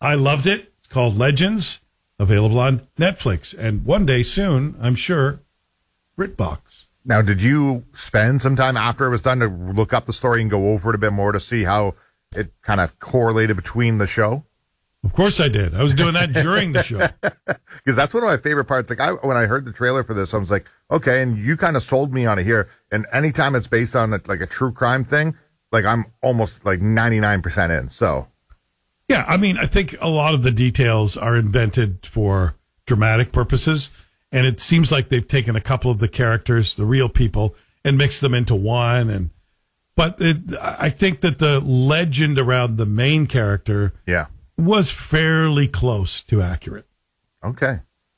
I loved it. It's called Legends, available on Netflix. And one day soon, I'm sure, BritBox. Now, did you spend some time after it was done to look up the story and go over it a bit more to see how it kind of correlated between the show? Of course I did. I was doing that during the show. Because that's one of my favorite parts. Like when I heard the trailer for this, I was like, okay, and you kind of sold me on it here. And anytime it's based on like a true crime thing, like I'm almost like 99% in. So, yeah, I mean, I think a lot of the details are invented for dramatic purposes. And it seems like they've taken a couple of the characters, the real people, and mixed them into one. But I think that the legend around the main character was fairly close to accurate. Okay.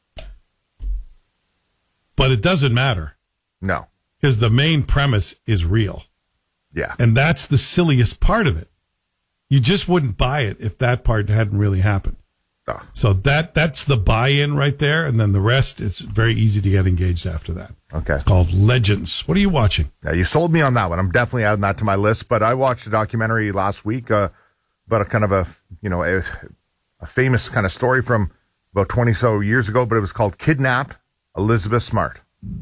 But it doesn't matter. No. Because the main premise is real. Yeah. And that's the silliest part of it. You just wouldn't buy it if that part hadn't really happened. Oh. So that's the buy-in right there. And then the rest, it's very easy to get engaged after that. Okay. It's called Legends. What are you watching? Yeah, you sold me on that one. I'm definitely adding that to my list. But I watched a documentary last week about a kind of a famous kind of story from about 20 so years ago, but it was called Kidnapped, Elizabeth Smart.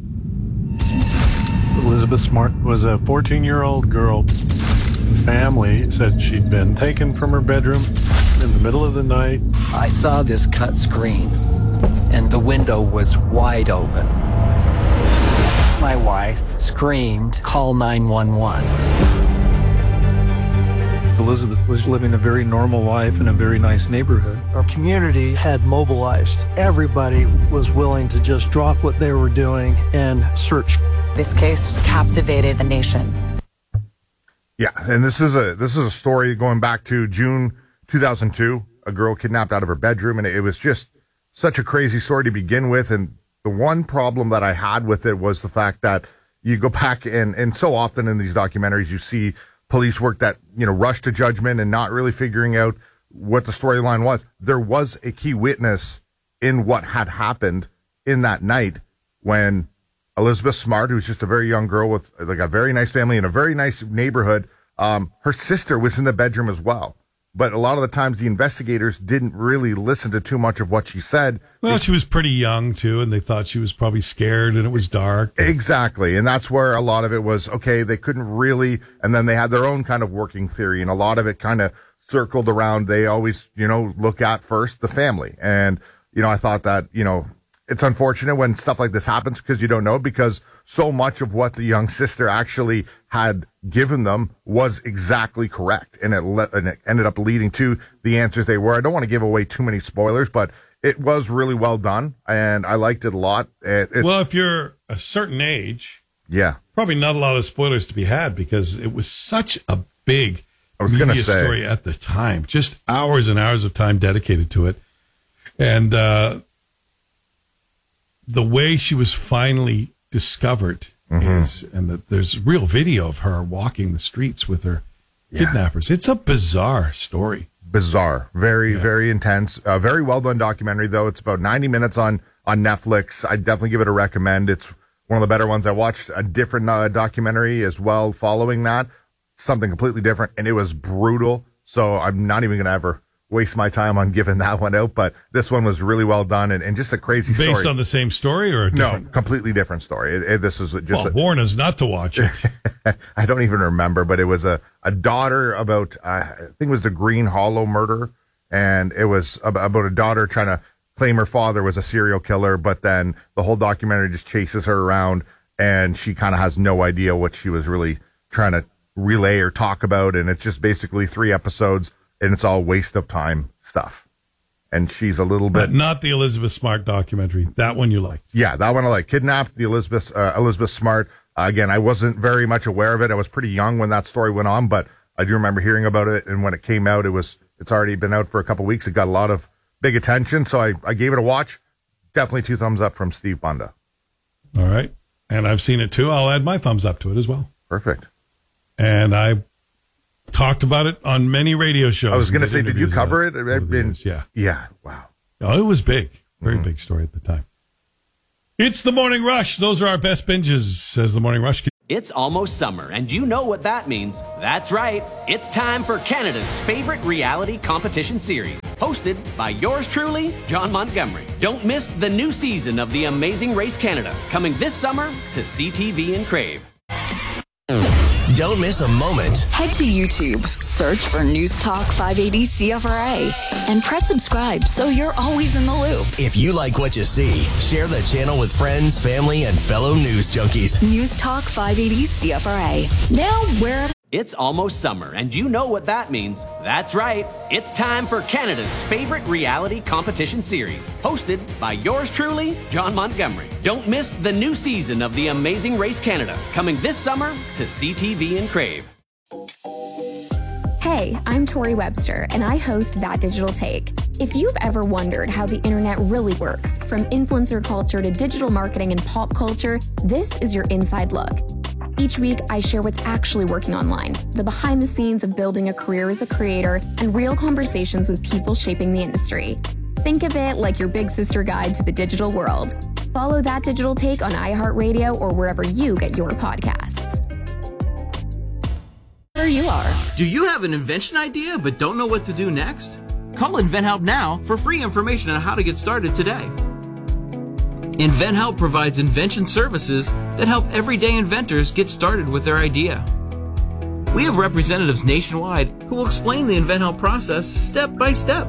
Elizabeth Smart was a 14-year-old girl. The family said she'd been taken from her bedroom in the middle of the night. I saw this cut screen, and the window was wide open. My wife screamed, "Call 911." Elizabeth was living a very normal life in a very nice neighborhood. Our community had mobilized. Everybody was willing to just drop what they were doing and search. This case captivated the nation. Yeah, and this is a story going back to June 2002. A girl kidnapped out of her bedroom, and it was just such a crazy story to begin with. And the one problem that I had with it was the fact that you go back and so often in these documentaries you see police work that, rush to judgment and not really figuring out what the storyline was. There was a key witness in what had happened in that night when Elizabeth Smart, who's just a very young girl with like a very nice family in a very nice neighborhood, her sister was in the bedroom as well. But a lot of the times the investigators didn't really listen to too much of what she said. Well, she was pretty young, too, and they thought she was probably scared and it was dark. Exactly. And that's where a lot of it was, okay, they couldn't really, and then they had their own kind of working theory, and a lot of it kind of circled around, they always, look at first the family. And, I thought that, it's unfortunate when stuff like this happens because you don't know, because so much of what the young sister actually had given them was exactly correct. And it ended up leading to the answers they were. I don't want to give away too many spoilers, but it was really well done. And I liked it a lot. Well, if you're a certain age, probably not a lot of spoilers to be had because it was such a big media story at the time. Just hours and hours of time dedicated to it. And, the way she was finally discovered is, and that there's real video of her walking the streets with her kidnappers. It's a bizarre story. Bizarre. Very, very intense. Very well done documentary, though. It's about 90 minutes on Netflix. I'd definitely give it a recommend. It's one of the better ones. I watched a different documentary as well following that. Something completely different, and it was brutal. So I'm not even going to ever waste my time on giving that one out, but this one was really well done and just a crazy story. Based on the same story or a different? No, completely different story. This is just warn us not to watch it. I don't even remember, but it was a daughter about, I think it was the Green Hollow murder, and it was about a daughter trying to claim her father was a serial killer, but then the whole documentary just chases her around, and she kind of has no idea what she was really trying to relay or talk about, and it's just basically 3 episodes, and it's all waste of time stuff. And she's a little bit... But not the Elizabeth Smart documentary. That one you liked. Yeah, that one I like. Kidnapped, the Elizabeth Smart. Again, I wasn't very much aware of it. I was pretty young when that story went on, but I do remember hearing about it. And when it came out, it's already been out for a couple of weeks. It got a lot of big attention, so I gave it a watch. Definitely 2 thumbs up from Steve Bunda. All right. And I've seen it too. I'll add my thumbs up to it as well. Perfect. And I talked about it on many radio shows. I was going to say, did you cover it? Yeah. Yeah. Wow. Oh, it was big. Very big story at the time. It's the Morning Rush. Those are our best binges, says the Morning Rush. It's almost summer, and you know what that means. That's right. It's time for Canada's favorite reality competition series, hosted by yours truly, John Montgomery. Don't miss the new season of The Amazing Race Canada, coming this summer to CTV and Crave. Don't miss a moment. Head to YouTube, search for News Talk 580 CFRA, and press subscribe so you're always in the loop. If you like what you see, share the channel with friends, family, and fellow news junkies. News Talk 580 CFRA. Now where... It's almost summer, and you know what that means. That's right. It's time for Canada's favorite reality competition series, hosted by yours truly, John Montgomery. Don't miss the new season of The Amazing Race Canada, coming this summer to CTV and Crave. Hey, I'm Tori Webster, and I host That Digital Take. If you've ever wondered how the internet really works, from influencer culture to digital marketing and pop culture, this is your inside look. Each week, I share what's actually working online, the behind the scenes of building a career as a creator, and real conversations with people shaping the industry. Think of it like your big sister guide to the digital world. Follow That Digital Take on iHeartRadio or wherever you get your podcasts. There you are. Do you have an invention idea but don't know what to do next? Call InventHelp now for free information on how to get started today. InventHelp provides invention services that help everyday inventors get started with their idea. We have representatives nationwide who will explain the InventHelp process step by step.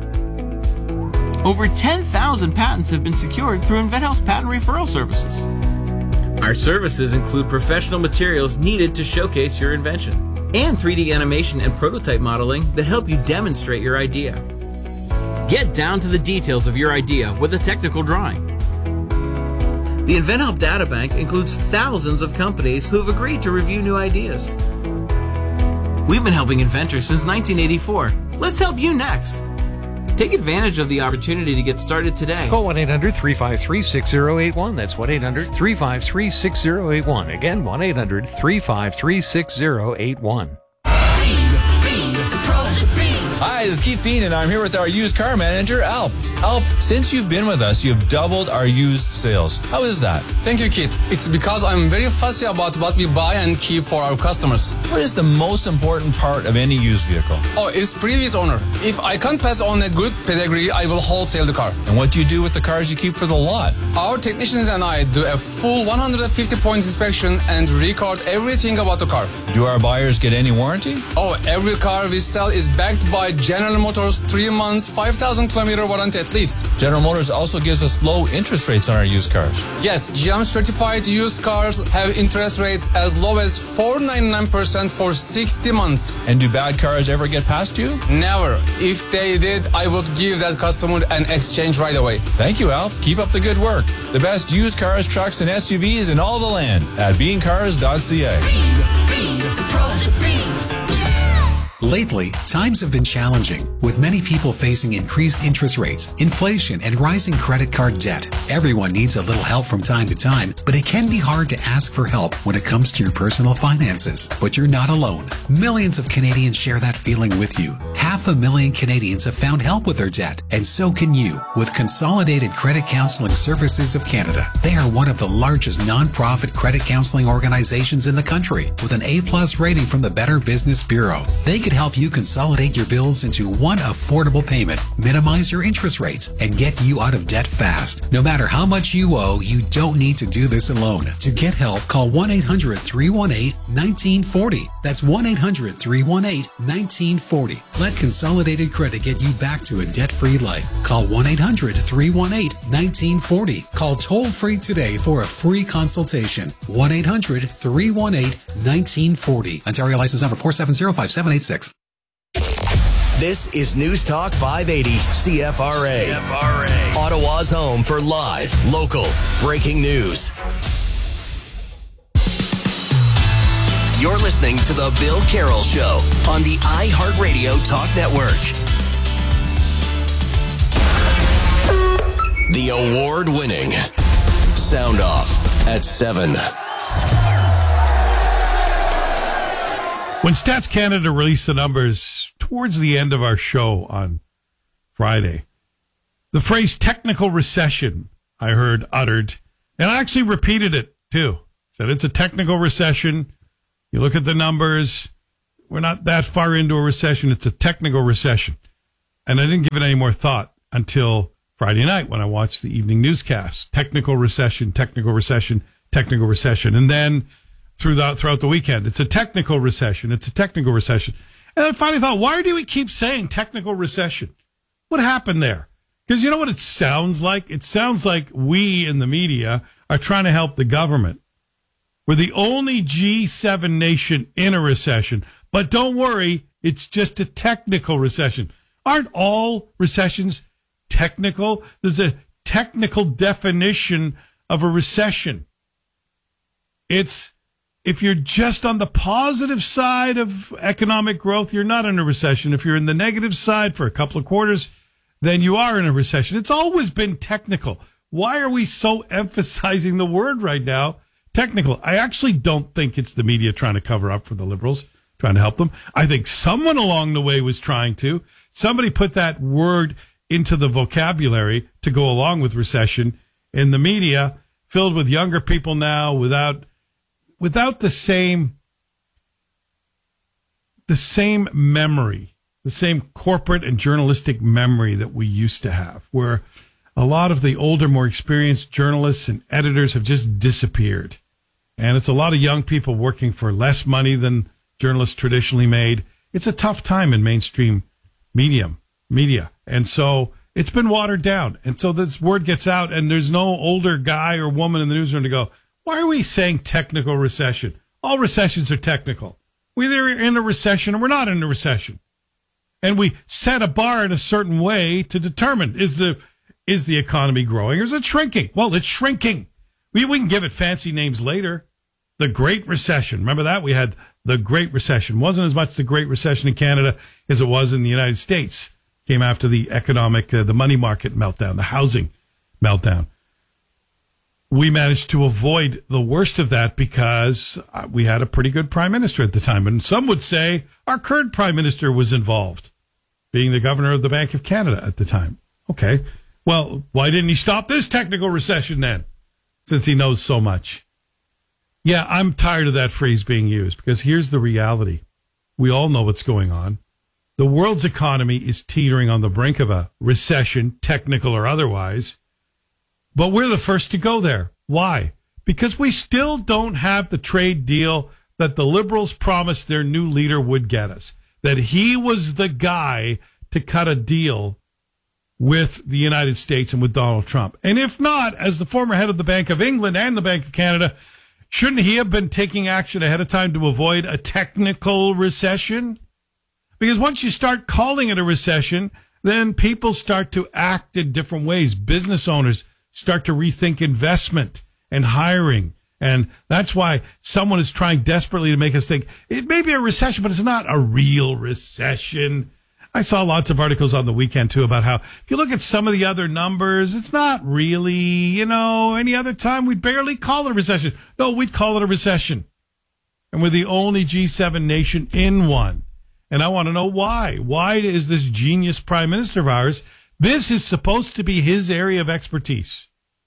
Over 10,000 patents have been secured through InventHelp's patent referral services. Our services include professional materials needed to showcase your invention and 3D animation and prototype modeling that help you demonstrate your idea. Get down to the details of your idea with a technical drawing. The InventHelp Databank includes thousands of companies who have agreed to review new ideas. We've been helping inventors since 1984. Let's help you next. Take advantage of the opportunity to get started today. Call 1-800-353-6081. That's 1-800-353-6081. Again, 1-800-353-6081. Hi, this is Keith Bean, and I'm here with our used car manager, Alp. Alp, since you've been with us, you've doubled our used sales. How is that? Thank you, Keith. It's because I'm very fussy about what we buy and keep for our customers. What is the most important part of any used vehicle? Oh, it's previous owner. If I can't pass on a good pedigree, I will wholesale the car. And what do you do with the cars you keep for the lot? Our technicians and I do a full 150-point inspection and record everything about the car. Do our buyers get any warranty? Oh, every car we sell is backed by General Motors 3 months, 5,000-kilometer warranty at least. General Motors also gives us low interest rates on our used cars. Yes, GM certified used cars have interest rates as low as 4.99% for 60 months. And do bad cars ever get past you? Never. If they did, I would give that customer an exchange right away. Thank you, Al. Keep up the good work. The best used cars, trucks, and SUVs in all the land at beancars.ca. Lately, times have been challenging, with many people facing increased interest rates, inflation, and rising credit card debt. Everyone needs a little help from time to time, but it can be hard to ask for help when it comes to your personal finances. But you're not alone. Millions of Canadians share that feeling with you. 500,000 Canadians have found help with their debt, and so can you with Consolidated Credit Counseling Services of Canada. They are one of the largest non-profit credit counseling organizations in the country, with an A+ rating from the Better Business Bureau. They can help you consolidate your bills into one affordable payment, minimize your interest rates, and get you out of debt fast. No matter how much you owe, you don't need to do this alone. To get help, call 1-800-318-1940. That's 1-800-318-1940. Let Consolidated Credit get you back to a debt-free life. Call 1-800-318-1940. Call toll-free today for a free consultation. 1-800-318-1940. Ontario license number 4705786. This is News Talk 580 CFRA. Ottawa's home for live, local, breaking news. You're listening to The Bill Carroll Show on the iHeartRadio Talk Network. The award-winning Sound Off at 7. When Stats Canada released the numbers towards the end of our show on Friday, the phrase technical recession I heard uttered, and I actually repeated it too. Said it's a technical recession. You look at the numbers, we're not that far into a recession. It's a technical recession. And I didn't give it any more thought until Friday night when I watched the evening newscast. Technical recession, technical recession, technical recession. And then throughout the weekend, it's a technical recession. It's a technical recession. And I finally thought, why do we keep saying technical recession? What happened there? Because you know what it sounds like? It sounds like we in the media are trying to help the government. We're the only G7 nation in a recession. But don't worry, it's just a technical recession. Aren't all recessions technical? There's a technical definition of a recession. It's if you're just on the positive side of economic growth, you're not in a recession. If you're in the negative side for a couple of quarters, then you are in a recession. It's always been technical. Why are we so emphasizing the word right now, technical? I actually don't think it's the media trying to cover up for the Liberals, trying to help them. I think someone along the way was trying to. Somebody put that word into the vocabulary to go along with recession in the media, filled with younger people now without the same memory, the same corporate and journalistic memory that we used to have, where a lot of the older, more experienced journalists and editors have just disappeared. And it's a lot of young people working for less money than journalists traditionally made. It's a tough time in mainstream media. And so it's been watered down. And so this word gets out, and there's no older guy or woman in the newsroom to go, why are we saying technical recession? All recessions are technical. We're either in a recession or we're not in a recession. And we set a bar in a certain way to determine, is the economy growing or is it shrinking? Well, it's shrinking. We can give it fancy names later. The Great Recession. Remember that? We had the Great Recession. It wasn't as much the Great Recession in Canada as it was in the United States. Came after the economic, the money market meltdown, the housing meltdown. We managed to avoid the worst of that because we had a pretty good prime minister at the time. And some would say our current prime minister was involved, being the governor of the Bank of Canada at the time. Okay. Well, why didn't he stop this technical recession then, since he knows so much? Yeah, I'm tired of that phrase being used because here's the reality. We all know what's going on. The world's economy is teetering on the brink of a recession, technical or otherwise. But we're the first to go there. Why? Because we still don't have the trade deal that the Liberals promised their new leader would get us. That he was the guy to cut a deal with the United States and with Donald Trump. And if not, as the former head of the Bank of England and the Bank of Canada, shouldn't he have been taking action ahead of time to avoid a technical recession? Because once you start calling it a recession, then people start to act in different ways. Business owners start to rethink investment and hiring. And that's why someone is trying desperately to make us think it may be a recession, but it's not a real recession. I saw lots of articles on the weekend, too, about how if you look at some of the other numbers, it's not really, any other time we'd barely call it a recession. No, we'd call it a recession. And we're the only G7 nation in one. And I want to know why. Why is this genius prime minister of ours? This is supposed to be his area of expertise.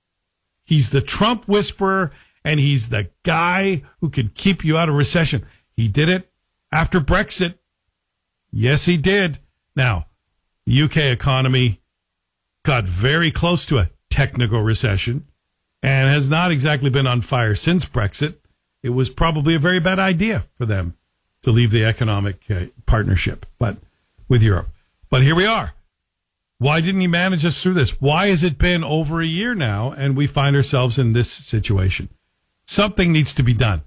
He's the Trump whisperer, and he's the guy who can keep you out of recession. He did it after Brexit. Yes, he did. Now, the UK economy got very close to a technical recession and has not exactly been on fire since Brexit. It was probably a very bad idea for them to leave the economic partnership with Europe. But here we are. Why didn't he manage us through this? Why has it been over a year now and we find ourselves in this situation? Something needs to be done.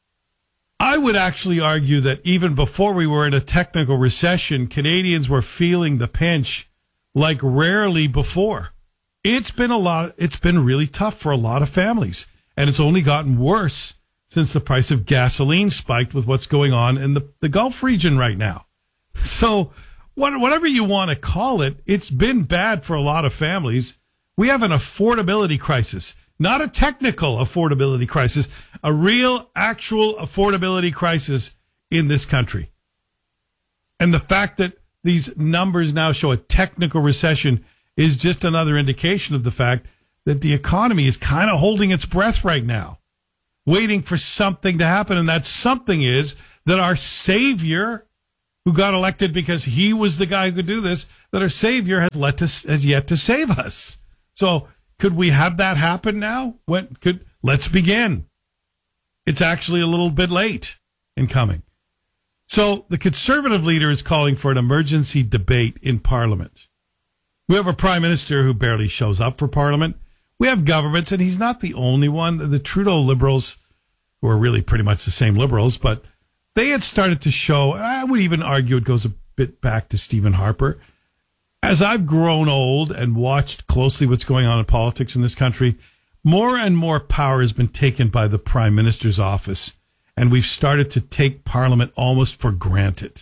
I would actually argue that even before we were in a technical recession, Canadians were feeling the pinch like rarely before. It's been really tough for a lot of families, and it's only gotten worse since the price of gasoline spiked with what's going on in the Gulf region right now. So whatever you want to call it, it's been bad for a lot of families. We have an affordability crisis. Not a technical affordability crisis, a real, actual affordability crisis in this country. And the fact that these numbers now show a technical recession is just another indication of the fact that the economy is kind of holding its breath right now, waiting for something to happen. And that something is that our savior who got elected because he was the guy who could do this, that our Savior has yet to save us. So could we have that happen now? Let's begin. It's actually a little bit late in coming. So the Conservative leader is calling for an emergency debate in Parliament. We have a Prime Minister who barely shows up for Parliament. We have governments, and he's not the only one. The Trudeau Liberals, who are really pretty much the same Liberals, but they had started to show, I would even argue it goes a bit back to Stephen Harper. As I've grown old and watched closely what's going on in politics in this country, more and more power has been taken by the Prime Minister's office, and we've started to take Parliament almost for granted.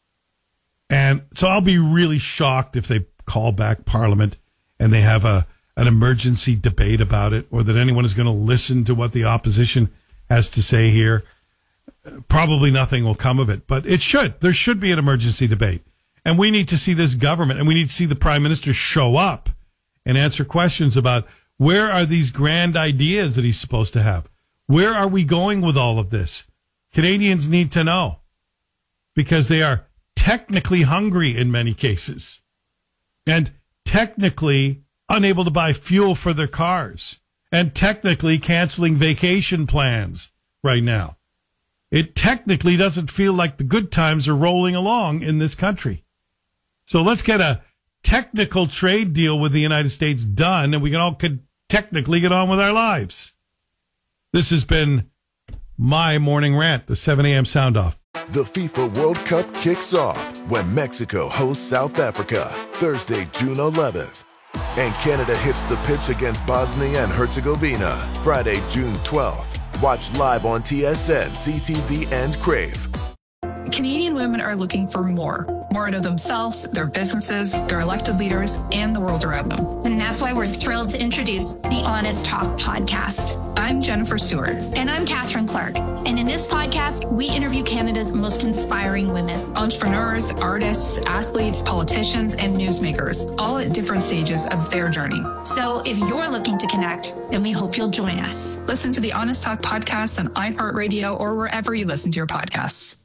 And so I'll be really shocked if they call back Parliament and they have an emergency debate about it, or that anyone is going to listen to what the opposition has to say here. Probably nothing will come of it, but there should be an emergency debate. And we need to see this government, and we need to see the Prime Minister show up and answer questions about where are these grand ideas that he's supposed to have? Where are we going with all of this? Canadians need to know, because they are technically hungry in many cases and technically unable to buy fuel for their cars and technically canceling vacation plans right now. It technically doesn't feel like the good times are rolling along in this country. So let's get a technical trade deal with the United States done, and we can all technically get on with our lives. This has been my morning rant, the 7 a.m. sound off. The FIFA World Cup kicks off when Mexico hosts South Africa Thursday, June 11th. And Canada hits the pitch against Bosnia and Herzegovina Friday, June 12th. Watch live on TSN, CTV, and Crave. Canadian women are looking for more out of themselves, their businesses, their elected leaders, and the world around them. And that's why we're thrilled to introduce the Honest Talk podcast. I'm Jennifer Stewart. And I'm Catherine Clark. And in this podcast, we interview Canada's most inspiring women. Entrepreneurs, artists, athletes, politicians, and newsmakers, all at different stages of their journey. So if you're looking to connect, then we hope you'll join us. Listen to the Honest Talk podcast on iHeartRadio or wherever you listen to your podcasts.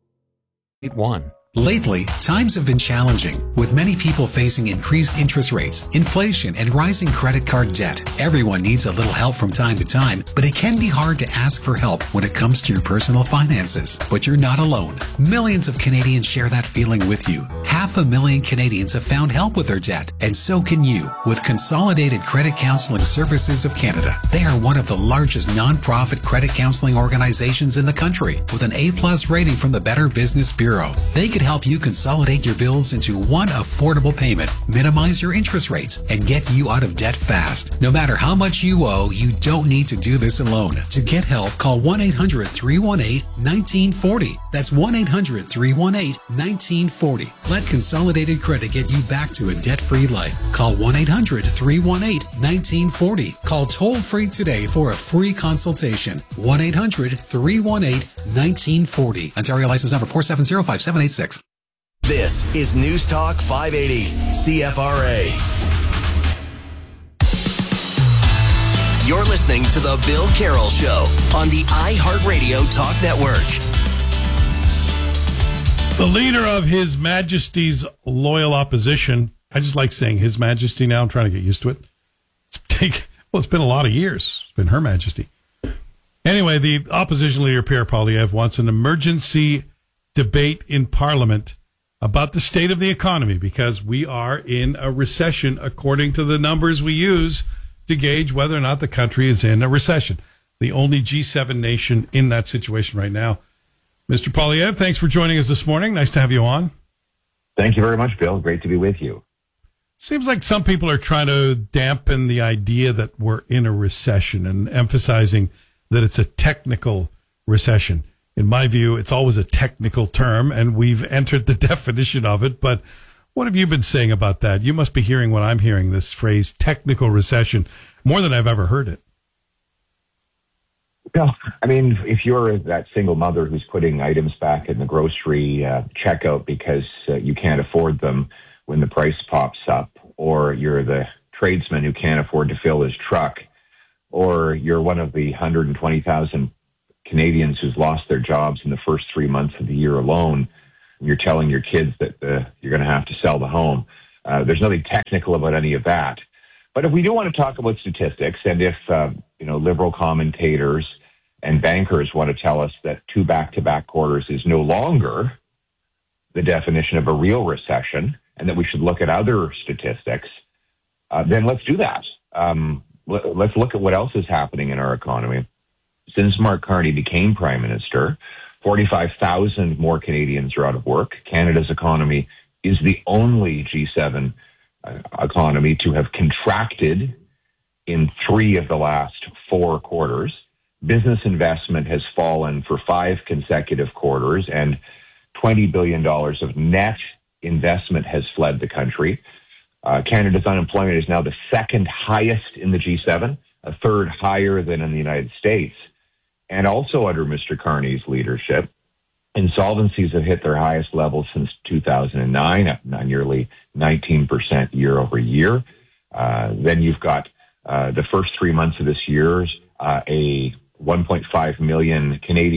Lately, times have been challenging, with many people facing increased interest rates, inflation, and rising credit card debt. Everyone needs a little help from time to time, but it can be hard to ask for help when it comes to your personal finances. But you're not alone. Millions of Canadians share that feeling with you. 500,000 Canadians have found help with their debt, and so can you with Consolidated Credit Counseling Services of Canada. They are one of the largest nonprofit credit counseling organizations in the country, with an A+ rating from the Better Business Bureau. They could help you consolidate your bills into one affordable payment, minimize your interest rates, and get you out of debt fast. No matter how much you owe, you don't need to do this alone. To get help, call 1-800-318-1940. That's 1-800-318-1940. Let Consolidated Credit get you back to a debt-free life. Call 1-800-318-1940. Call toll-free today for a free consultation. 1-800-318-1940. Ontario license number 4705786. This is News Talk 580, CFRA. You're listening to The Bill Carroll Show on the iHeartRadio Talk Network. The leader of His Majesty's loyal opposition, I just like saying His Majesty now, I'm trying to get used to it. It's been a lot of years. It's been Her Majesty. Anyway, the opposition leader, Pierre Poilievre, wants an emergency debate in Parliament about the state of the economy, because we are in a recession according to the numbers we use to gauge whether or not the country is in a recession. The only G7 nation in that situation right now. Mr. Poilievre, thanks for joining us this morning. Nice to have you on. Thank you very much, Bill. Great to be with you. Seems like some people are trying to dampen the idea that we're in a recession and emphasizing that it's a technical recession. In my view, it's always a technical term, and we've entered the definition of it. But what have you been saying about that? You must be hearing what I'm hearing, this phrase, technical recession, more than I've ever heard it. Well, I mean, if you're that single mother who's putting items back in the grocery checkout because you can't afford them when the price pops up, or you're the tradesman who can't afford to fill his truck, or you're one of the 120,000 Canadians who's lost their jobs in the first 3 months of the year alone, you're telling your kids that you're going to have to sell the home. There's nothing technical about any of that. But if we do want to talk about statistics, and if liberal commentators and bankers want to tell us that 2 back-to-back quarters is no longer the definition of a real recession, and that we should look at other statistics, then let's do that. Let's look at what else is happening in our economy. Since Mark Carney became Prime Minister, 45,000 more Canadians are out of work. Canada's economy is the only G7 economy to have contracted in 3 of the last 4 quarters. Business investment has fallen for 5 consecutive quarters, and $20 billion of net investment has fled the country. Canada's unemployment is now the 2nd highest in the G7, a 3rd higher than in the United States. And also under Mr. Carney's leadership, insolvencies have hit their highest level since 2009, up nearly 19% year over year. Then you've got the first 3 months of this year, a 1.5 million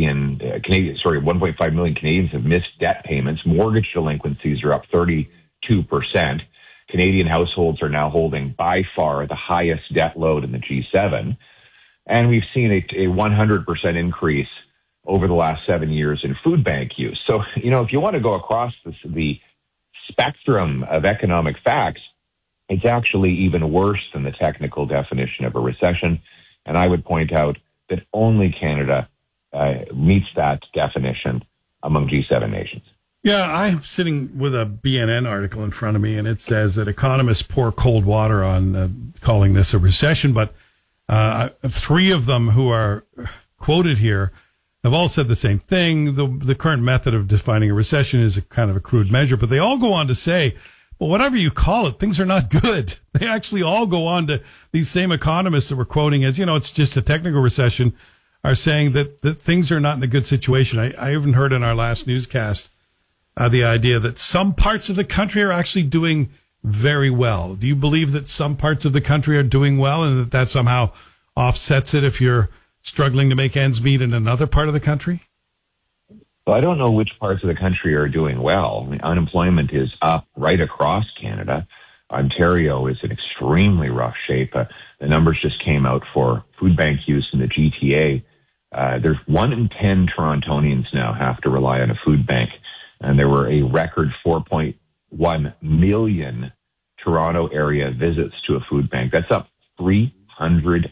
Canadians have missed debt payments. Mortgage delinquencies are up 32%. Canadian households are now holding by far the highest debt load in the G7. And we've seen a 100% increase over the last 7 years in food bank use. So, if you want to go across the spectrum of economic facts, it's actually even worse than the technical definition of a recession. And I would point out that only Canada meets that definition among G7 nations. Yeah, I'm sitting with a BNN article in front of me, and it says that economists pour cold water on calling this a recession, but 3 of them who are quoted here have all said the same thing. The current method of defining a recession is a kind of a crude measure, but they all go on to say, well, whatever you call it, things are not good. They actually all go on to, these same economists that we're quoting as, it's just a technical recession, are saying that things are not in a good situation. I even heard in our last newscast the idea that some parts of the country are actually doing very well. Do you believe that some parts of the country are doing well and that somehow offsets it if you're struggling to make ends meet in another part of the country? Well, I don't know which parts of the country are doing well. I mean, unemployment is up right across Canada. Ontario is in extremely rough shape. The numbers just came out for food bank use in the GTA. There's 1 in 10 Torontonians now have to rely on a food bank. And there were a record 4.1 million Toronto area visits to a food bank. That's up 340%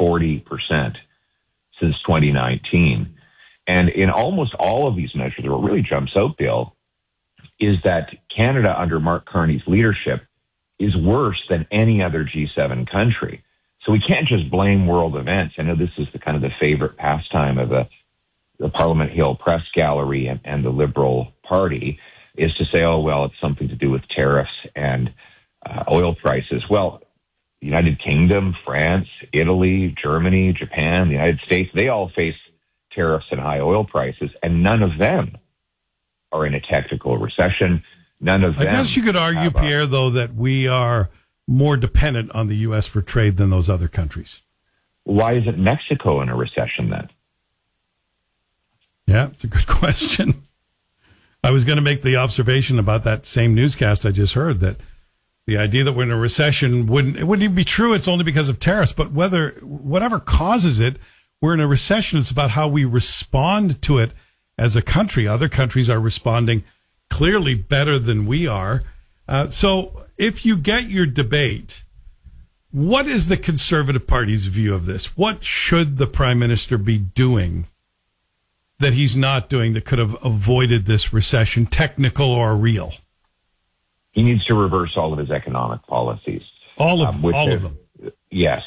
since 2019. And in almost all of these measures, what really jumps out, Bill, is that Canada under Mark Carney's leadership is worse than any other G7 country. So we can't just blame world events. I know this is the favorite pastime of the Parliament Hill Press Gallery and the Liberal Party, is to say, oh, well, it's something to do with tariffs and oil prices. Well, the United Kingdom, France, Italy, Germany, Japan, the United States, they all face tariffs and high oil prices, and none of them are in a technical recession. None of them. I guess you could argue, Pierre, though, that we are more dependent on the U.S. for trade than those other countries. Why isn't Mexico in a recession then? Yeah, it's a good question. I was going to make the observation about that same newscast I just heard, that the idea that we're in a recession wouldn't even be true. It's only because of tariffs. But whatever causes it, we're in a recession. It's about how we respond to it as a country. Other countries are responding clearly better than we are. So if you get your debate, what is the Conservative Party's view of this? What should the Prime Minister be doing that he's not doing that could have avoided this recession, technical or real? He needs to reverse all of his economic policies. All of them. Yes,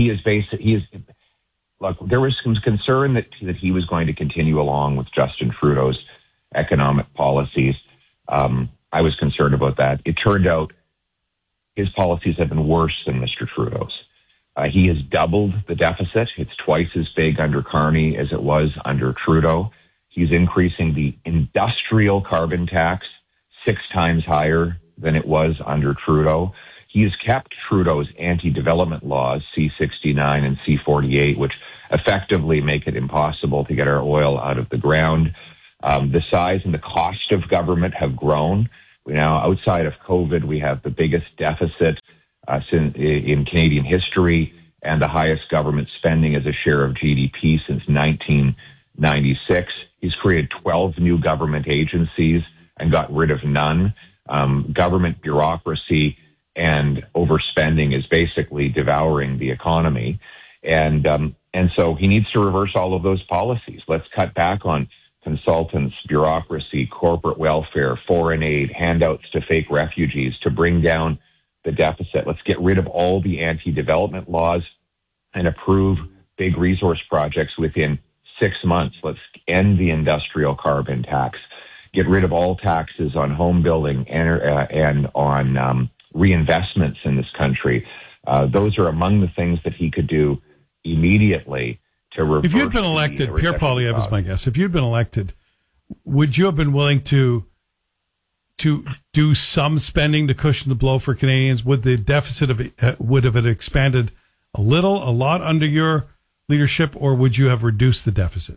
look, there was some concern that he was going to continue along with Justin Trudeau's economic policies. I was concerned about that. It turned out his policies have been worse than Mr. Trudeau's. He has doubled the deficit. It's twice as big under Carney as it was under Trudeau. He's increasing the industrial carbon tax 6 times higher than it was under Trudeau. He has kept Trudeau's anti-development laws, C-69 and C-48, which effectively make it impossible to get our oil out of the ground. The size and the cost of government have grown. Now, outside of COVID, we have the biggest deficit in Canadian history and the highest government spending as a share of GDP since 1996. He's created 12 new government agencies and got rid of none. Government bureaucracy and overspending is basically devouring the economy. And so he needs to reverse all of those policies. Let's cut back on consultants, bureaucracy, corporate welfare, foreign aid, handouts to fake refugees to bring down the deficit. Let's get rid of all the anti-development laws and approve big resource projects within 6 months. Let's end the industrial carbon tax, get rid of all taxes on home building and on reinvestments in this country. Those are among the things that he could do immediately to reverse. If you'd been elected, Pierre Poilievre is my guess. If you'd been elected, would you have been willing to do some spending to cushion the blow for Canadians? Would the deficit would have it expanded a lot under your leadership, or would you have reduced the deficit?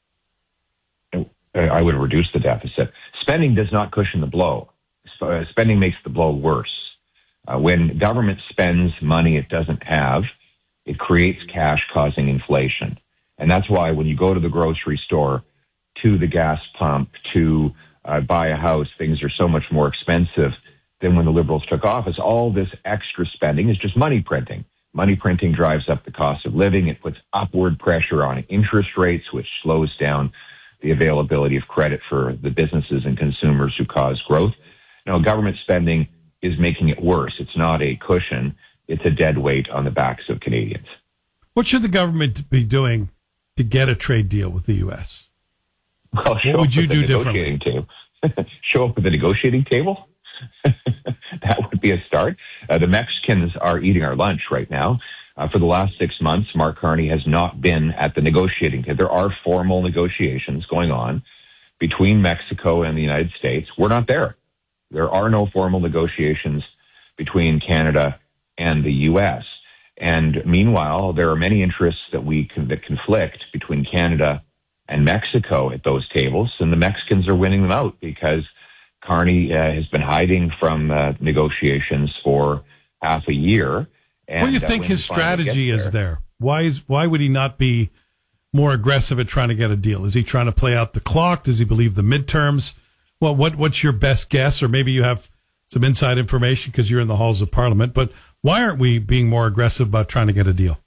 I would have reduced the deficit. Spending does not cushion the blow. Spending makes the blow worse. When government spends money it doesn't have, it creates cash causing inflation. And that's why when you go to the grocery store, to the gas pump, to buy a house, things are so much more expensive than when the Liberals took office. All this extra spending is just money printing. Money printing drives up the cost of living. It puts upward pressure on interest rates, which slows down the availability of credit for the businesses and consumers who cause growth. Now, government spending is making it worse. It's not a cushion. It's a dead weight on the backs of Canadians. What should the government be doing to get a trade deal with the U.S.? Well, what would you do differently? Show up at the negotiating table? That would be a start. The Mexicans are eating our lunch right now. For the last 6 months, Mark Carney has not been at the negotiating table. There are formal negotiations going on between Mexico and the United States. We're not there. There are no formal negotiations between Canada and the U.S. And meanwhile, there are many interests that conflict between Canada and Mexico at those tables, and the Mexicans are winning them out because Carney has been hiding from negotiations for half a year. And, what do you think his strategy is there? Why would he not be more aggressive at trying to get a deal? Is he trying to play out the clock? Does he believe the midterms? Well, what's your best guess? Or maybe you have some inside information because you're in the halls of Parliament. But why aren't we being more aggressive about trying to get a deal?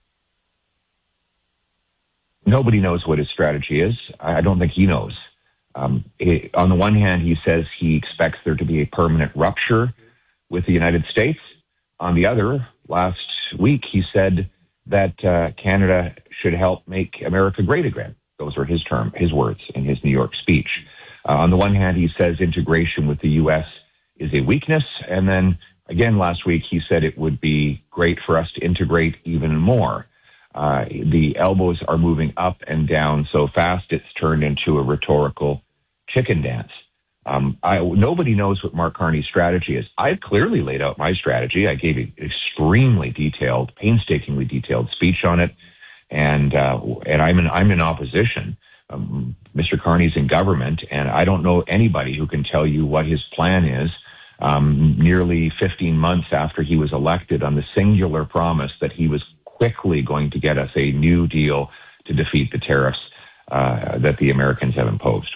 Nobody knows what his strategy is. I don't think he knows. On the one hand, he says he expects there to be a permanent rupture with the United States. On the other, last week, he said that Canada should help make America great again. Those are his words in his New York speech. On the one hand, he says integration with the U.S. is a weakness. And then again, last week, he said it would be great for us to integrate even more. The elbows are moving up and down so fast, it's turned into a rhetorical chicken dance. Nobody knows what Mark Carney's strategy is. I've clearly laid out my strategy. I gave an extremely detailed, painstakingly detailed speech on it. And I'm in opposition. Mr. Carney's in government, and I don't know anybody who can tell you what his plan is nearly 15 months after he was elected on the singular promise that he was quickly going to get us a new deal to defeat the tariffs that the Americans have imposed.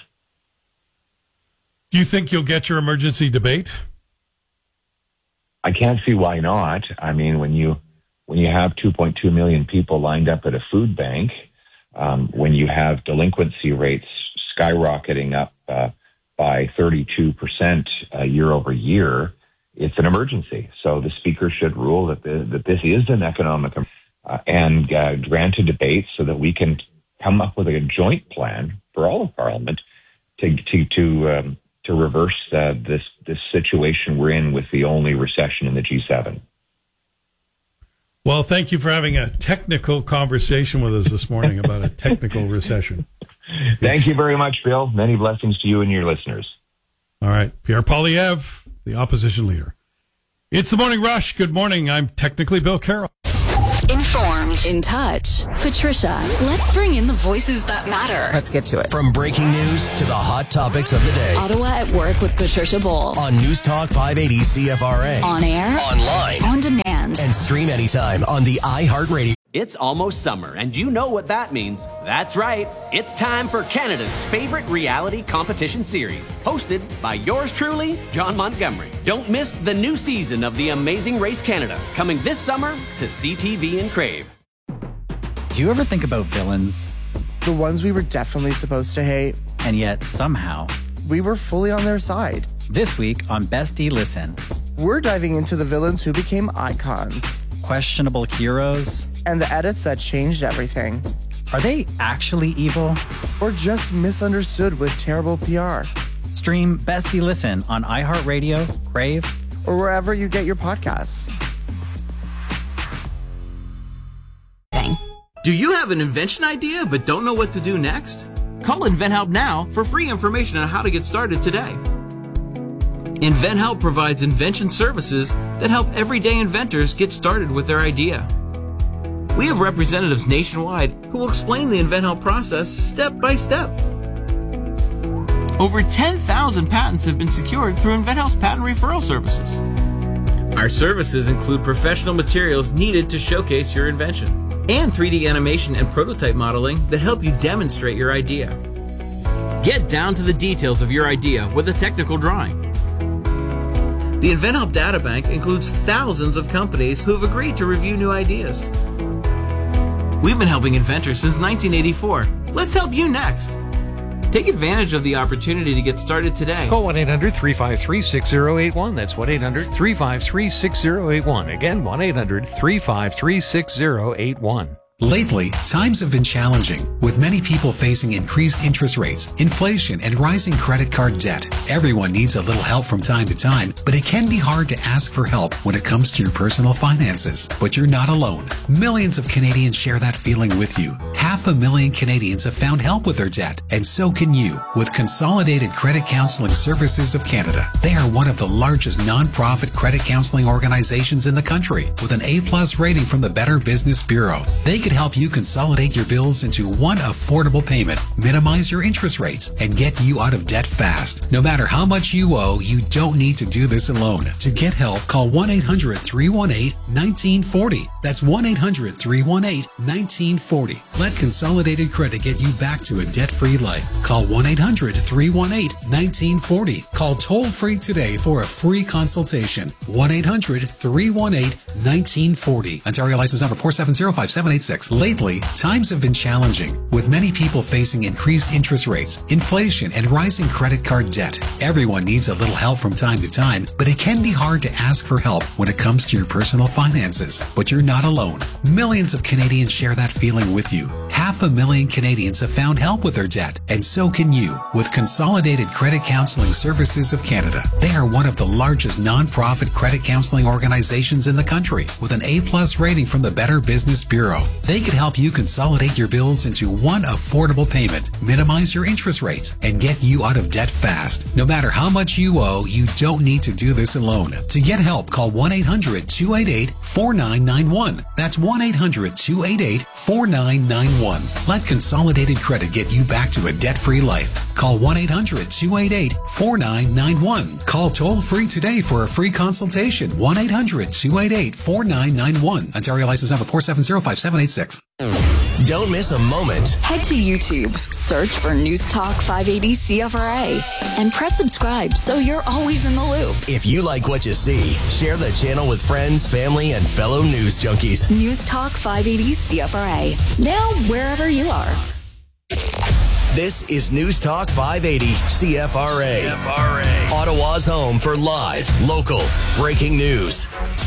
Do you think you'll get your emergency debate? I can't see why not. I mean, when you have 2.2 million people lined up at a food bank, when you have delinquency rates skyrocketing up by 32% year over year, it's an emergency. So the speaker should rule that this is an economic and grant a debate so that we can come up with a joint plan for all of Parliament to reverse this situation we're in with the only recession in the G7. Well, thank you for having a technical conversation with us this morning about a technical recession. Thank you very much, Bill. Many blessings to you and your listeners. All right. Pierre Poilievre, the opposition leader. It's the Morning Rush. Good morning. I'm technically Bill Carroll. Informed. In touch. Patricia, let's bring in the voices that matter. Let's get to it. From breaking news to the hot topics of the day. Ottawa at Work with Patricia Bull. On News Talk 580 CFRA. On air. Online. On demand. And stream anytime on the iHeartRadio. It's almost summer, and you know what that means. That's right. It's time for Canada's favorite reality competition series, hosted by yours truly, John Montgomery. Don't miss the new season of The Amazing Race Canada, coming this summer to CTV and Crave. Do you ever think about villains? The ones we were definitely supposed to hate. And yet, somehow, we were fully on their side. This week on Bestie Listen, we're diving into the villains who became icons. Questionable heroes. And the edits that changed everything. Are they actually evil? Or just misunderstood with terrible PR? Stream Bestie Listen on iHeartRadio, Crave, or wherever you get your podcasts. Do you have an invention idea but don't know what to do next? Call InventHelp now for free information on how to get started today. InventHelp provides invention services that help everyday inventors get started with their idea. We have representatives nationwide who will explain the InventHelp process step by step. Over 10,000 patents have been secured through InventHelp's patent referral services. Our services include professional materials needed to showcase your invention and 3D animation and prototype modeling that help you demonstrate your idea. Get down to the details of your idea with a technical drawing. The InventHelp Databank includes thousands of companies who have agreed to review new ideas. We've been helping inventors since 1984. Let's help you next. Take advantage of the opportunity to get started today. Call 1-800-353-6081. That's 1-800-353-6081. Again, 1-800-353-6081. Lately, times have been challenging, with many people facing increased interest rates, inflation, and rising credit card debt. Everyone needs a little help from time to time, but it can be hard to ask for help when it comes to your personal finances. But you're not alone. Millions of Canadians share that feeling with you. 500,000 Canadians have found help with their debt, and so can you with Consolidated Credit Counseling Services of Canada. They are one of the largest non-profit credit counseling organizations in the country, with an A+ rating from the Better Business Bureau. They could help you consolidate your bills into one affordable payment, minimize your interest rates, and get you out of debt fast. No matter how much you owe, you don't need to do this alone. To get help, call 1-800-318-1940. That's 1-800-318-1940. Let Consolidated Credit get you back to a debt-free life. Call 1-800-318-1940. Call toll-free today for a free consultation. 1-800-318-1940. Ontario license number 4705786. Lately, times have been challenging, with many people facing increased interest rates, inflation, and rising credit card debt. Everyone needs a little help from time to time, but it can be hard to ask for help when it comes to your personal finances. But you're not alone. Millions of Canadians share that feeling with you. 500,000 Canadians have found help with their debt, and so can you with Consolidated Credit Counseling Services of Canada. They are one of the largest non-profit credit counseling organizations in the country, with an A+ rating from the Better Business Bureau. They could help you consolidate your bills into one affordable payment, minimize your interest rates, and get you out of debt fast. No matter how much you owe, you don't need to do this alone. To get help, call 1-800-288-4991. That's 1-800-288-4991. Let Consolidated Credit get you back to a debt-free life. Call 1-800-288-4991. Call toll-free today for a free consultation. 1-800-288-4991. Ontario license number 4705786. Don't miss a moment. Head to YouTube, search for News Talk 580 CFRA, and press subscribe so you're always in the loop. If you like what you see, share the channel with friends, family, and fellow news junkies. News Talk 580 CFRA. Now, wherever you are. This is News Talk 580 CFRA. Ottawa's home for live, local, breaking news.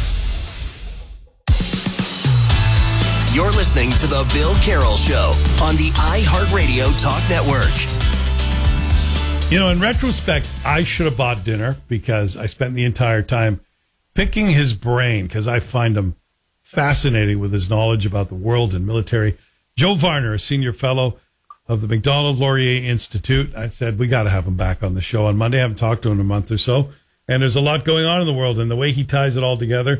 You're listening to The Bill Carroll Show on the iHeartRadio Talk Network. You know, in retrospect, I should have bought dinner because I spent the entire time picking his brain because I find him fascinating with his knowledge about the world and military. Joe Varner, a senior fellow of the Macdonald Laurier Institute. I said, we got to have him back on the show on Monday. I haven't talked to him in a month or so. And there's a lot going on in the world, and the way he ties it all together,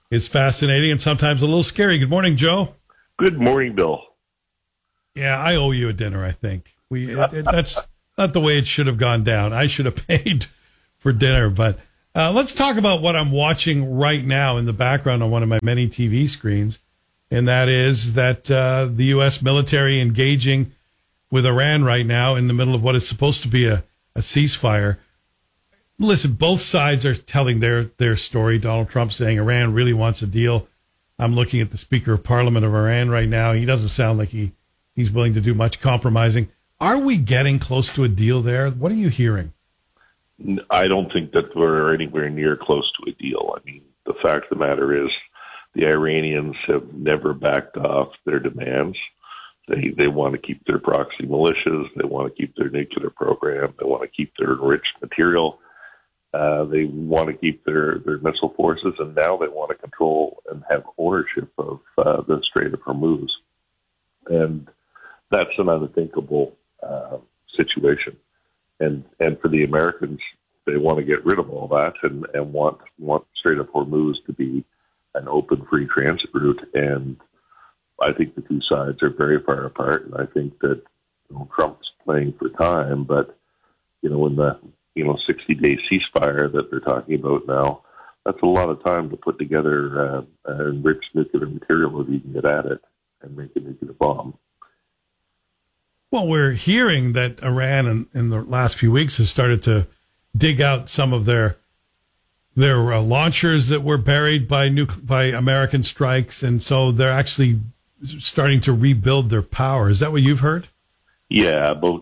is fascinating and sometimes a little scary. Good morning, Joe. Good morning, Bill. Yeah, I owe you a dinner, I think. That's not the way it should have gone down. I should have paid for dinner. But let's talk about what I'm watching right now in the background on one of my many TV screens, and that is that the U.S. military engaging with Iran right now in the middle of what is supposed to be a ceasefire. Listen, both sides are telling their story. Donald Trump saying Iran really wants a deal. I'm looking at the Speaker of Parliament of Iran right now. He doesn't sound like he's willing to do much compromising. Are we getting close to a deal there? What are you hearing? I don't think that we're anywhere near close to a deal. I mean, the fact of the matter is the Iranians have never backed off their demands. They want to keep their proxy militias. They want to keep their nuclear program. They want to keep their enriched material. They want to keep their missile forces, and now they want to control and have ownership of the Strait of Hormuz. And that's an unthinkable situation. And for the Americans, they want to get rid of all that and want Strait of Hormuz to be an open, free transit route. And I think the two sides are very far apart. And I think that Trump's playing for time, but in the 60-day ceasefire that they're talking about now, that's a lot of time to put together enriched nuclear material if you can get at it and make a nuclear bomb. Well, we're hearing that Iran in the last few weeks has started to dig out some of their launchers that were buried by American strikes, and so they're actually starting to rebuild their power. Is that what you've heard? Yeah, about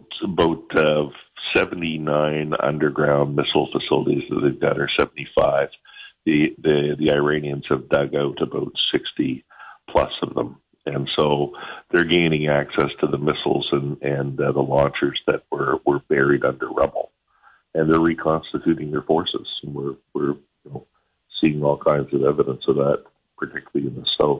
79 underground missile facilities that they've got, or 75. The Iranians have dug out about 60 plus of them. And so they're gaining access to the missiles and the launchers that were buried under rubble. And they're reconstituting their forces. And we're seeing all kinds of evidence of that, particularly in the south.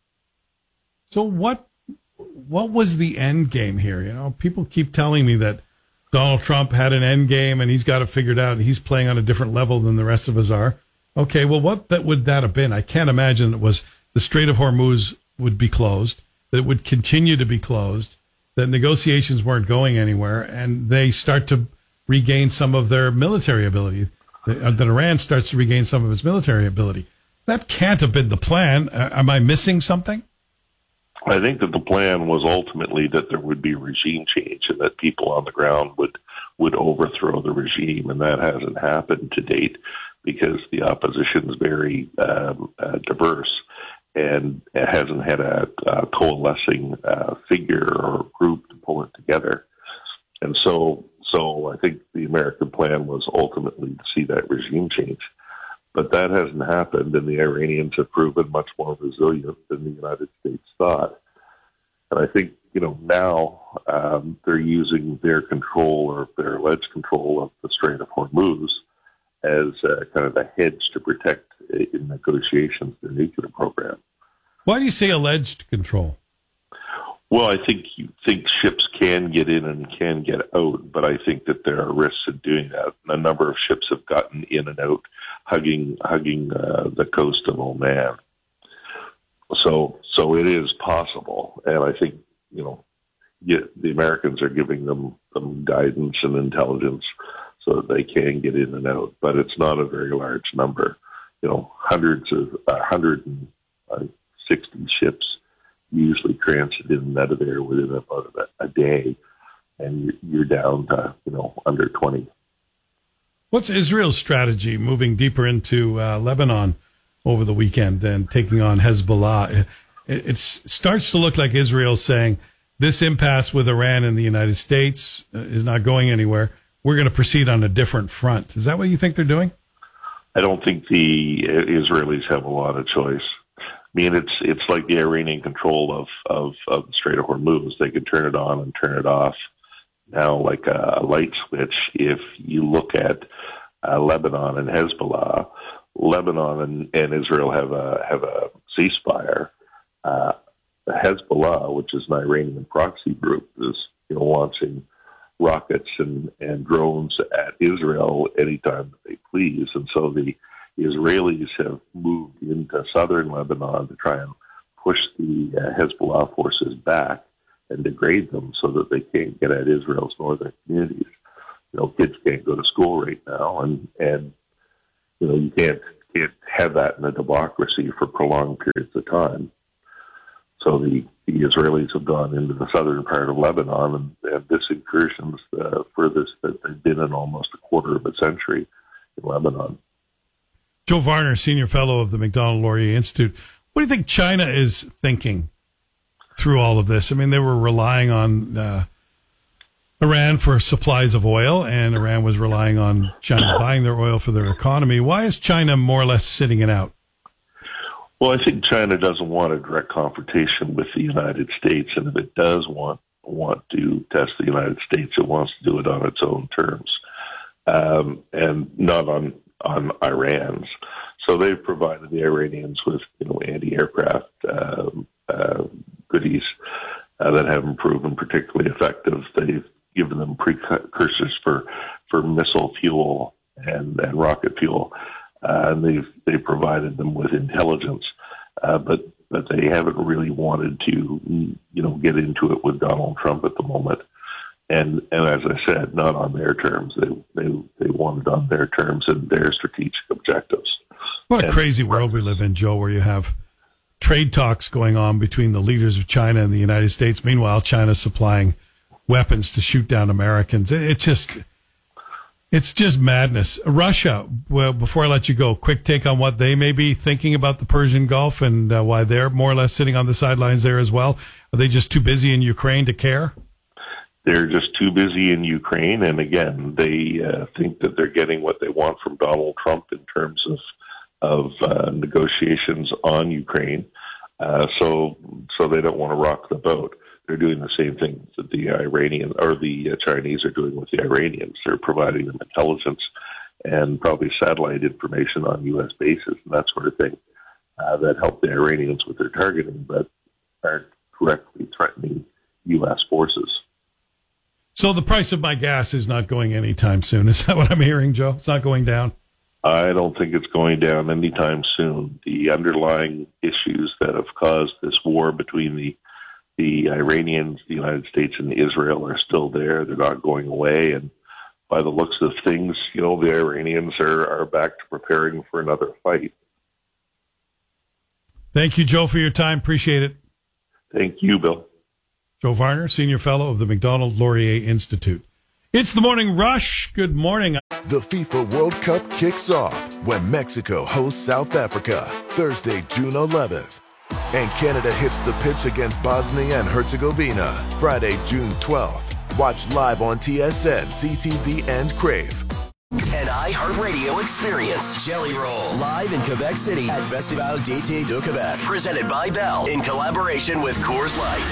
So what was the end game here? People keep telling me that Donald Trump had an end game and he's got it figured out and he's playing on a different level than the rest of us are. Okay, well, would that have been? I can't imagine it was the Strait of Hormuz would be closed, that it would continue to be closed, that negotiations weren't going anywhere, and they start to regain some of their military ability, that Iran starts to regain some of its military ability. That can't have been the plan. Am I missing something? I think that the plan was ultimately that there would be regime change and that people on the ground would overthrow the regime, and that hasn't happened to date because the opposition is very diverse and it hasn't had a coalescing figure or group to pull it together. And so I think the American plan was ultimately to see that regime change. But that hasn't happened, and the Iranians have proven much more resilient than the United States thought. And I think, now they're using their control or their alleged control of the Strait of Hormuz as kind of a hedge to protect, in negotiations, their nuclear program. Why do you say alleged control? Well, I think ships can get in and can get out, but I think that there are risks in doing that. A number of ships have gotten in and out, hugging the coast of Oman. So it is possible, and I think the Americans are giving them guidance and intelligence so that they can get in and out, but it's not a very large number. 160 ships usually transit in and out of there within about a day, and you're down to under 20. What's Israel's strategy moving deeper into Lebanon over the weekend and taking on Hezbollah? It starts to look like Israel saying this impasse with Iran and the United States is not going anywhere. We're going to proceed on a different front. Is that what you think they're doing? I don't think the Israelis have a lot of choice. I mean, it's like the Iranian control of the Strait of Hormuz. They can turn it on and turn it off now like a light switch. If you look at Lebanon and Hezbollah, Lebanon and Israel have a ceasefire. Hezbollah, which is an Iranian proxy group, is launching rockets and drones at Israel anytime that they please. And so the Israelis have moved into southern Lebanon to try and push the Hezbollah forces back and degrade them so that they can't get at Israel's northern communities. Kids can't go to school right now, and you can't have that in a democracy for prolonged periods of time. So the Israelis have gone into the southern part of Lebanon, and this incursion's the furthest that they've been in almost a quarter of a century in Lebanon. Joe Varner, Senior Fellow of the Macdonald-Laurier Institute. What do you think China is thinking through all of this? I mean, they were relying on Iran for supplies of oil, and Iran was relying on China buying their oil for their economy. Why is China more or less sitting it out? Well, I think China doesn't want a direct confrontation with the United States, and if it does want to test the United States, it wants to do it on its own terms, and not on Iran's. So they've provided the Iranians with anti-aircraft goodies that haven't proven particularly effective. They've given them precursors for missile fuel and rocket fuel. And they've provided them with intelligence, but they haven't really wanted to, get into it with Donald Trump at the moment. And as I said, not on their terms. They want it on their terms and their strategic objectives. What a crazy world we live in, Joe, where you have trade talks going on between the leaders of China and the United States. Meanwhile, China's supplying weapons to shoot down Americans. It's just madness. Russia, well, before I let you go, quick take on what they may be thinking about the Persian Gulf and why they're more or less sitting on the sidelines there as well. Are they just too busy in Ukraine to care? They're just too busy in Ukraine. And again, they think that they're getting what they want from Donald Trump in terms of negotiations on Ukraine. So they don't want to rock the boat. They're doing the same thing that the Iranian or the Chinese are doing with the Iranians. They're providing them intelligence and probably satellite information on U.S. bases and that sort of thing that help the Iranians with their targeting, but aren't directly threatening U.S. forces. So the price of my gas is not going anytime soon. Is that what I'm hearing, Joe? It's not going down? I don't think it's going down anytime soon. The underlying issues that have caused this war between the Iranians, the United States, and Israel are still there. They're not going away. And by the looks of things, the Iranians are back to preparing for another fight. Thank you, Joe, for your time. Appreciate it. Thank you, Bill. Joe Varner, Senior Fellow of the Macdonald-Laurier Institute. It's the Morning Rush. Good morning. The FIFA World Cup kicks off when Mexico hosts South Africa Thursday, June 11th. And Canada hits the pitch against Bosnia and Herzegovina Friday, June 12th. Watch live on TSN, CTV, and Crave. An iHeartRadio experience. Jelly Roll. Live in Quebec City at Festival d'été de Québec. Presented by Bell in collaboration with Coors Light.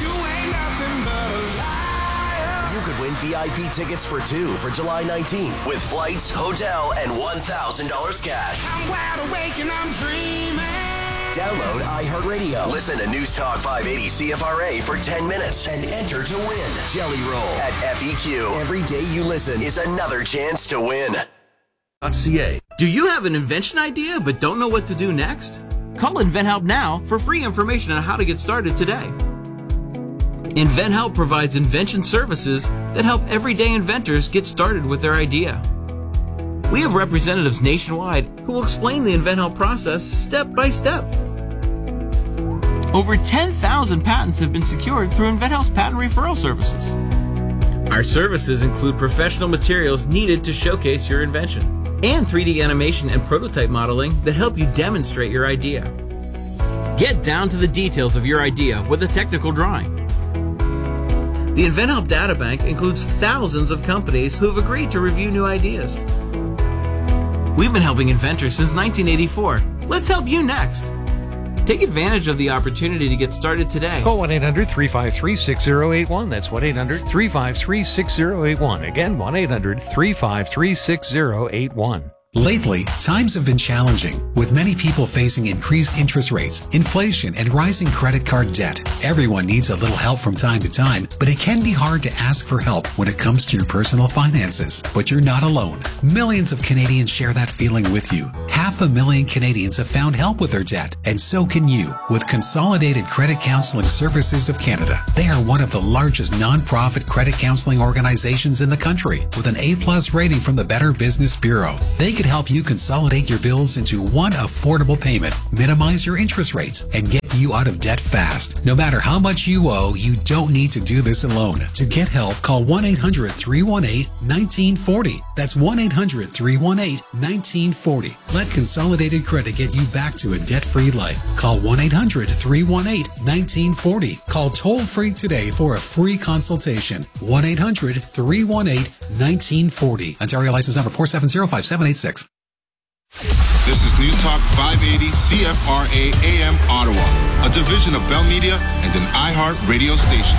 You could win VIP tickets for two for July 19th with flights, hotel, and $1,000 cash. I'm wide awake and I'm dreaming. Download iHeartRadio. Listen to News Talk 580 CFRA for 10 minutes and enter to win. Jelly Roll at FEQ. Every day you listen is another chance to win. .ca. Do you have an invention idea but don't know what to do next? Call InventHelp now for free information on how to get started today. InventHelp provides invention services that help everyday inventors get started with their idea. We have representatives nationwide who will explain the InventHelp process step by step. Over 10,000 patents have been secured through InventHelp's patent referral services. Our services include professional materials needed to showcase your invention and 3D animation and prototype modeling that help you demonstrate your idea. Get down to the details of your idea with a technical drawing. The InventHelp Databank includes thousands of companies who have agreed to review new ideas. We've been helping inventors since 1984. Let's help you next. Take advantage of the opportunity to get started today. Call 1-800-353-6081. That's 1-800-353-6081. Again, 1-800-353-6081. Lately, times have been challenging, with many people facing increased interest rates, inflation, and rising credit card debt. Everyone needs a little help from time to time, but it can be hard to ask for help when it comes to your personal finances. But you're not alone. Millions of Canadians share that feeling with you. 500,000 Canadians have found help with their debt, and so can you with Consolidated Credit Counseling Services of Canada. They are one of the largest non-profit credit counseling organizations in the country, with an A+ rating from the Better Business Bureau. They could help you consolidate your bills into one affordable payment, minimize your interest rates, and get you out of debt fast. No matter how much you owe, you don't need to do this alone. To get help, call 1-800-318-1940. That's 1-800-318-1940. Let Consolidated Credit get you back to a debt-free life. Call 1-800-318-1940. Call toll-free today for a free consultation. 1-800-318-1940. Ontario license number 4705786. This is News Talk 580 CFRA AM Ottawa, a division of Bell Media and an iHeart radio station.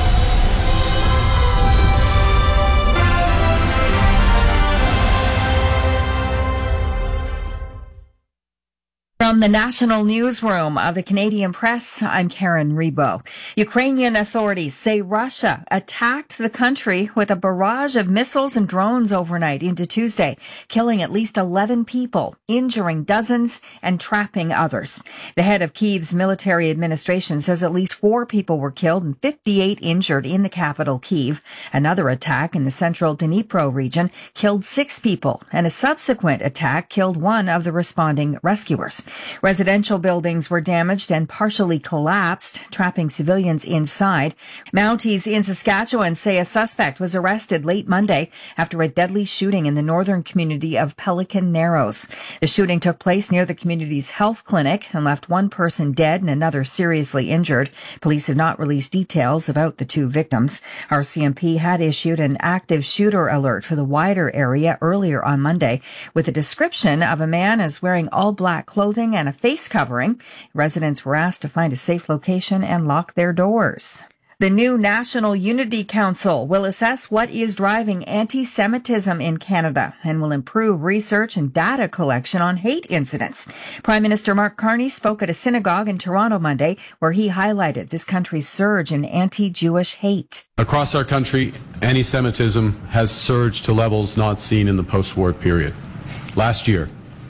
From the National Newsroom of the Canadian Press, I'm Karen Rebo. Ukrainian authorities say Russia attacked the country with a barrage of missiles and drones overnight into Tuesday, killing at least 11 people, injuring dozens, and trapping others. The head of Kyiv's military administration says at least 4 people were killed and 58 injured in the capital, Kyiv. Another attack in the central Dnipro region killed 6 people, and a subsequent attack killed one of the responding rescuers. Residential buildings were damaged and partially collapsed, trapping civilians inside. Mounties in Saskatchewan say a suspect was arrested late Monday after a deadly shooting in the northern community of Pelican Narrows. The shooting took place near the community's health clinic and left one person dead and another seriously injured. Police have not released details about the 2 victims. RCMP had issued an active shooter alert for the wider area earlier on Monday with a description of a man as wearing all black clothing and a face covering. Residents were asked to find a safe location and lock their doors. The new National Unity Council will assess what is driving anti-Semitism in Canada and will improve research and data collection on hate incidents. Prime Minister Mark Carney spoke at a synagogue in Toronto Monday where he highlighted this country's surge in anti-Jewish hate. Across our country, anti-Semitism has surged to levels not seen in the post-war period. Last year,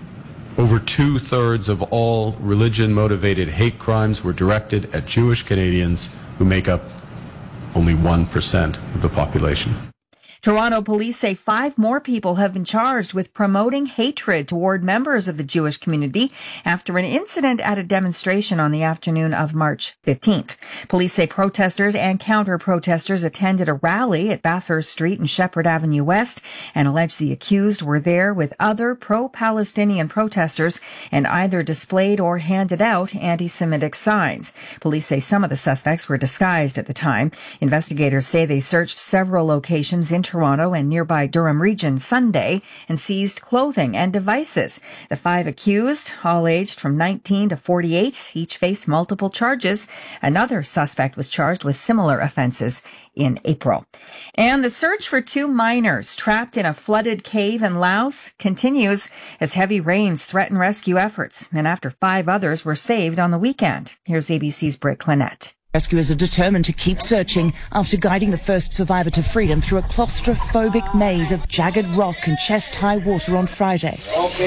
over 2/3 of all religion-motivated hate crimes were directed at Jewish Canadians, who make up only 1% of the population. Toronto police say 5 more people have been charged with promoting hatred toward members of the Jewish community after an incident at a demonstration on the afternoon of March 15th. Police say protesters and counter-protesters attended a rally at Bathurst Street and Shepherd Avenue West and allege the accused were there with other pro-Palestinian protesters and either displayed or handed out anti-Semitic signs. Police say some of the suspects were disguised at the time. Investigators say they searched several locations in Toronto and nearby Durham region Sunday and seized clothing and devices. The 5 accused, all aged from 19 to 48, each faced multiple charges. Another suspect was charged with similar offenses in April. And the search for 2 miners trapped in a flooded cave in Laos continues as heavy rains threaten rescue efforts. And after 5 others were saved on the weekend. Here's ABC's Britt Clinette. Rescuers are determined to keep searching after guiding the first survivor to freedom through a claustrophobic maze of jagged rock and chest-high water on Friday.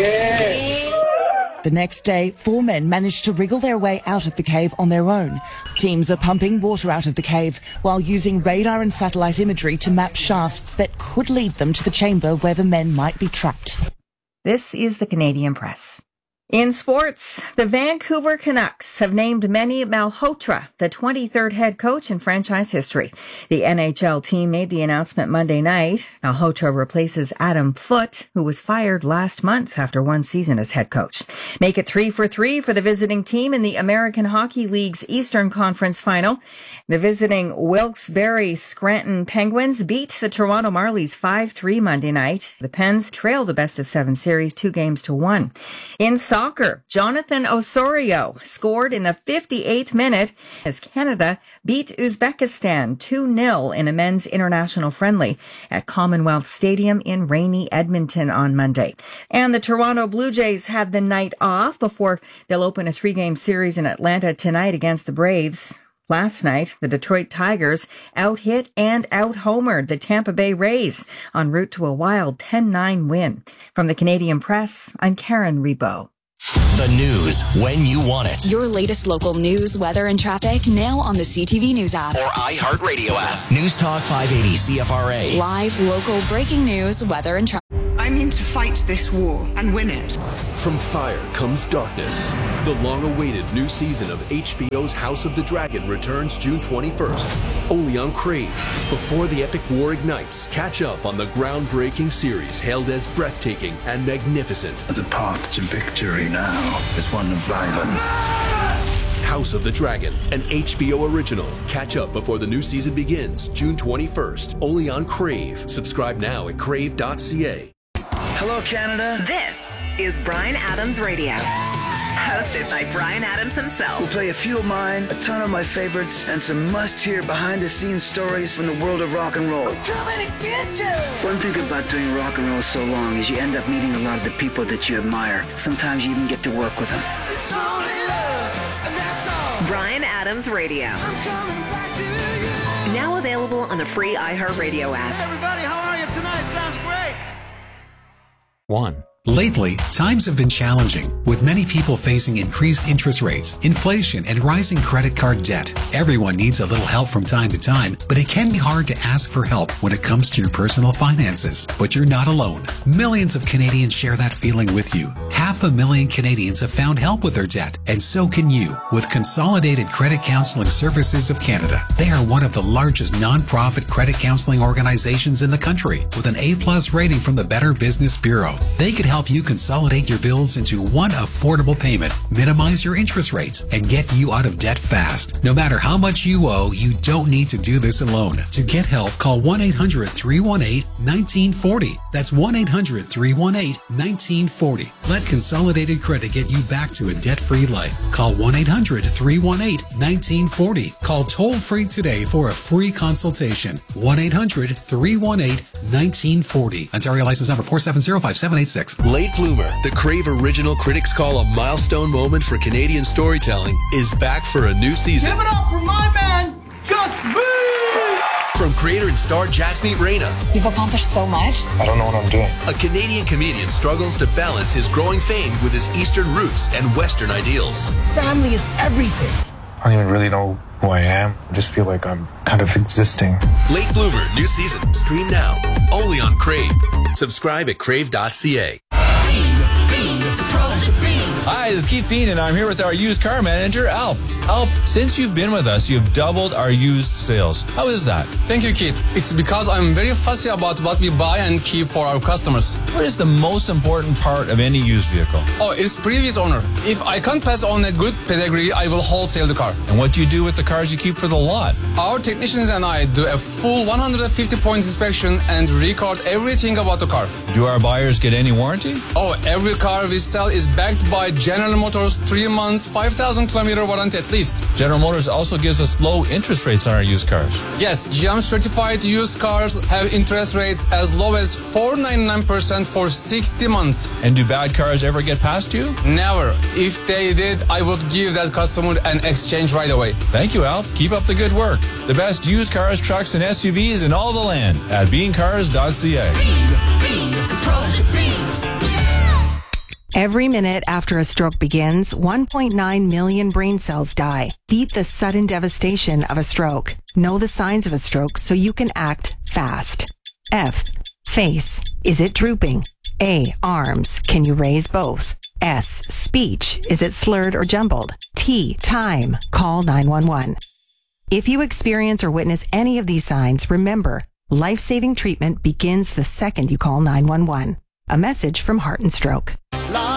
Okay. The next day, 4 men managed to wriggle their way out of the cave on their own. Teams are pumping water out of the cave while using radar and satellite imagery to map shafts that could lead them to the chamber where the men might be trapped. This is the Canadian Press. In sports, the Vancouver Canucks have named Manny Malhotra the 23rd head coach in franchise history. The NHL team made the announcement Monday night. Malhotra replaces Adam Foote, who was fired last month after 1 season as head coach. Make it 3 for 3 for the visiting team in the American Hockey League's Eastern Conference Final. The visiting Wilkes-Barre Scranton Penguins beat the Toronto Marlies 5-3 Monday night. The Pens trailed the best-of-7 series 2-1. In soccer, Jonathan Osorio scored in the 58th minute as Canada beat Uzbekistan 2-0 in a men's international friendly at Commonwealth Stadium in rainy Edmonton on Monday. And the Toronto Blue Jays had the night off before they'll open a 3-game series in Atlanta tonight against the Braves. Last night, the Detroit Tigers out-hit and out-homered the Tampa Bay Rays en route to a wild 10-9 win. From the Canadian Press, I'm Karen Rebo. The news when you want it. Your latest local news, weather, and traffic now on the CTV News app or iHeartRadio app. News Talk 580 CFRA. Live, local, breaking news, weather, and traffic. I mean to fight this war and win it. From fire comes darkness. The long-awaited new season of HBO's House of the Dragon returns June 21st, only on Crave. Before the epic war ignites, catch up on the groundbreaking series hailed as breathtaking and magnificent. The path to victory now is one of violence. House of the Dragon, an HBO original. Catch up before the new season begins June 21st, only on Crave. Subscribe now at crave.ca. Hello, Canada. This is Bryan Adams Radio, hosted by Bryan Adams himself. We'll play a few of mine, a ton of my favorites, and some must-hear behind-the-scenes stories from the world of rock and roll. We're coming to get you! One thing about doing rock and roll so long is you end up meeting a lot of the people that you admire. Sometimes you even get to work with them. It's only love, and that's all. Bryan Adams Radio. I'm coming back to you. Now available on the free iHeartRadio app. Hey everybody, how are you tonight? Sounds great. 1. Lately, times have been challenging, with many people facing increased interest rates, inflation, and rising credit card debt. Everyone needs a little help from time to time, but it can be hard to ask for help when it comes to your personal finances. But you're not alone. Millions of Canadians share that feeling with you. 500,000 Canadians have found help with their debt, and so can you with Consolidated Credit Counseling Services of Canada. They are one of the largest non-profit credit counseling organizations in the country, with an A+ rating from the Better Business Bureau. They could help you consolidate your bills into one affordable payment, minimize your interest rates, and get you out of debt fast. No matter how much you owe, you don't need to do this alone. To get help, call 1-800-318-1940. That's 1-800-318-1940. Let Consolidated Credit get you back to a debt-free life. Call 1-800-318-1940. Call toll-free today for a free consultation. 1-800-318-1940. Ontario license number 4705786. Late Bloomer, the Crave original critics call a milestone moment for Canadian storytelling, is back for a new season. Give it up for my man, Gus B! From creator and star Jasmeet Reyna. You've accomplished so much. I don't know what I'm doing. A Canadian comedian struggles to balance his growing fame with his Eastern roots and Western ideals. Family is everything. I don't even really know who I am. I just feel like I'm kind of existing. Late Bloomer, new season. Stream now. Only on Crave. Subscribe at crave.ca. Hi, this is Keith Bean, and I'm here with our used car manager, Alp. Alp, since you've been with us, you've doubled our used sales. How is that? Thank you, Keith. It's because I'm very fussy about what we buy and keep for our customers. What is the most important part of any used vehicle? Oh, it's previous owner. If I can't pass on a good pedigree, I will wholesale the car. And what do you do with the cars you keep for the lot? Our technicians and I do a full 150-point inspection and record everything about the car. Do our buyers get any warranty? Oh, every car we sell is backed by General Motors 3 months, 5,000-kilometer warranty at least. General Motors also gives us low interest rates on our used cars. Yes, GM certified used cars have interest rates as low as 4.99% for 60 months. And do bad cars ever get past you? Never. If they did, I would give that customer an exchange right away. Thank you, Alp. Keep up the good work. The best used cars, trucks, and SUVs in all the land at beancars.ca. Every minute after a stroke begins, 1.9 million brain cells die. Beat the sudden devastation of a stroke. Know the signs of a stroke so you can act fast. F. Face. Is it drooping? A. Arms. Can you raise both? S. Speech. Is it slurred or jumbled? T. Time. Call 911. If you experience or witness any of these signs, remember, life-saving treatment begins the second you call 911. A message from Heart and Stroke.